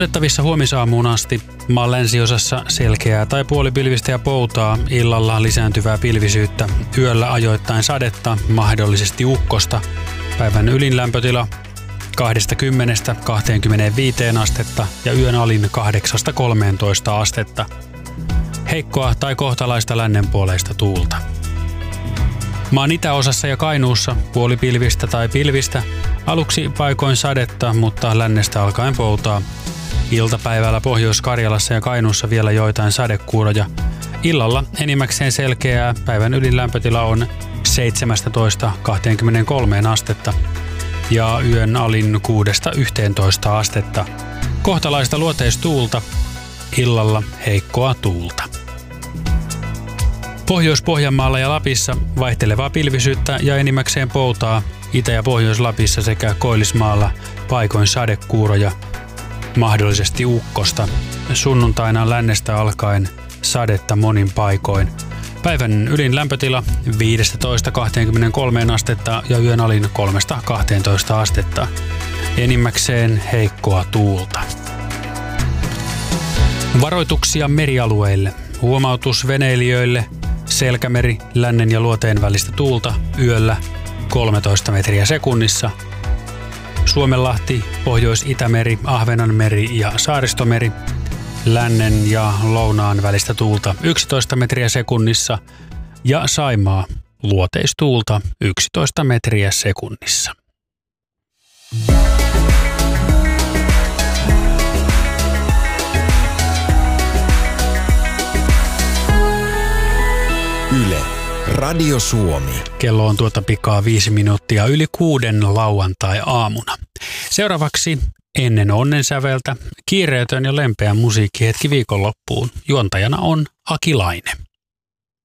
Odotettavissa huomisaamuun asti maan länsiosassa selkeää tai puolipilvistä ja poutaa, illalla lisääntyvää pilvisyyttä, yöllä ajoittain sadetta, mahdollisesti ukkosta. Päivän ylin lämpötila 20–25 astetta ja yön alin 8–13 astetta. Heikkoa tai kohtalaista lännenpuoleista tuulta. Maan itäosassa ja Kainuussa puolipilvistä tai pilvistä, aluksi paikoin sadetta, mutta lännestä alkaen poutaa. Iltapäivällä Pohjois-Karjalassa ja Kainuussa vielä joitain sadekuuroja. Illalla enimmäkseen selkeää, päivän ylin lämpötila on 17–23 astetta ja yön alin 6–11 astetta. Kohtalaista luoteistuulta, illalla heikkoa tuulta. Pohjois-Pohjanmaalla ja Lapissa vaihtelevaa pilvisyyttä ja enimmäkseen poutaa, Itä- ja Pohjois-Lapissa sekä Koillismaalla paikoin sadekuuroja, mahdollisesti ukkosta. Sunnuntaina lännestä alkaen sadetta monin paikoin. Päivän ylin lämpötila 15–23 astetta ja yön alin 3–12 astetta. Enimmäkseen heikkoa tuulta. Varoituksia merialueille. Huomautus veneilijöille. Selkämeri, lännen ja luoteen välistä tuulta yöllä 13 metriä sekunnissa. Suomenlahti, Pohjois-Itämeri, Ahvenanmeri ja Saaristomeri. Lännen ja lounaan välistä tuulta 11 metriä sekunnissa ja Saimaa, luoteistuulta 11 metriä sekunnissa. Yle, Radio Suomi. Kello on tuota pikaa 5 minuuttia yli 6 lauantai-aamuna. Seuraavaksi ennen onnensäveltä kiireetön ja lempeä musiikkihetki viikonloppuun. Juontajana on Aki Laine.